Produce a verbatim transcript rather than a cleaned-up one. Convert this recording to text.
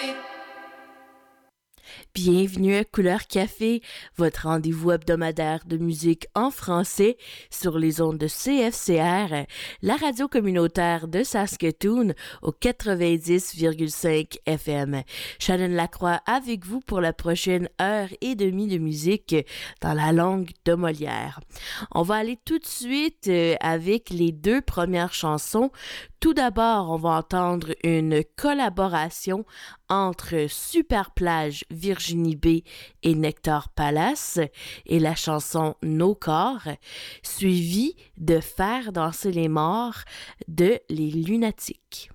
Bienvenue à Couleur Café, votre rendez-vous hebdomadaire de musique en français sur les ondes de C F C R, la radio communautaire de Saskatoon au quatre-vingt-dix virgule cinq F M. Shannon Lacroix avec vous pour la prochaine heure et demie de musique dans la langue de Molière. On va aller tout de suite avec les deux premières chansons. Tout d'abord, on va entendre une collaboration entre Superplage Virginie B et Nectar Palace et la chanson Nos corps, suivie de Faire danser les morts de Les Lunatiques.